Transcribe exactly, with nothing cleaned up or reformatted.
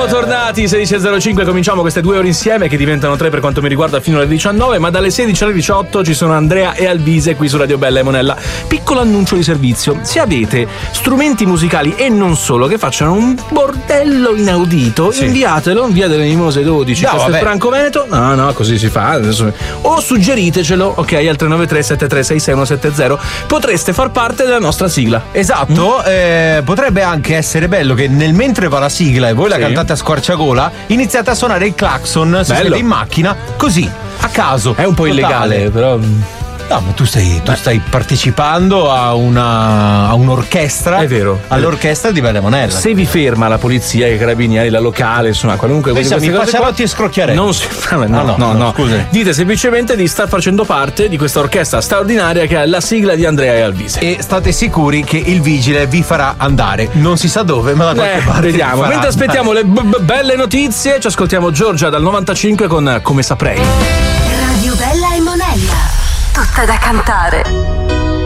Siamo tornati, sedici e zero cinque, cominciamo queste due ore insieme che diventano tre per quanto mi riguarda fino alle diciannove, ma dalle sedici alle diciotto ci sono Andrea e Alvise qui su Radio Bella e Monella. Piccolo annuncio di servizio: se avete strumenti musicali e non solo che facciano un bordello inaudito, sì, inviatelo in via delle Mimose dodici, Castel Franco Veneto. No, no, così si fa adesso. O suggeritecelo, ok, al tre nove tre sette tre sei sei uno sette zero. Potreste far parte della nostra sigla. Esatto, mm. eh, potrebbe anche essere bello che nel mentre va la sigla e voi la sì. cantate a squarciagola, iniziate a suonare il clacson, se siete in macchina, così, a caso. È un po' totale. illegale, però... No, ma tu stai, tu stai partecipando a una a un'orchestra. È vero. All'orchestra di Bella Monella. Se vi ferma la polizia, i carabinieri, la locale, insomma, qualunque cosa. Mi Paccialotti e Scrocchiaretti. Non si. No, no, no, no, no. Scusa. Dite semplicemente di star facendo parte di questa orchestra straordinaria che è la sigla di Andrea e Alvise. E state sicuri che il vigile vi farà andare. Non si sa dove, ma da qualche eh, parte. Vediamo. Mentre aspettiamo andare. le b- b- belle notizie, ci ascoltiamo Giorgia dal novantacinque con Come saprei. Radio Bella e Monella. Tutta da cantare.